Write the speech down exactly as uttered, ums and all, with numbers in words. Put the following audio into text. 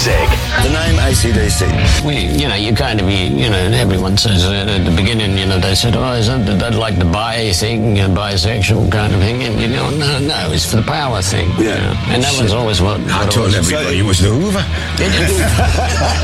music. The name A C D C. We, you know, you kind of, you, you know, everyone says uh, at the beginning, you know, they said, oh, is that, that like the bi thing, uh, bisexual kind of thing? And, you know, no, no, it's for the power thing. Yeah. You know? And that was always what, what I told was. everybody it was the Hoover.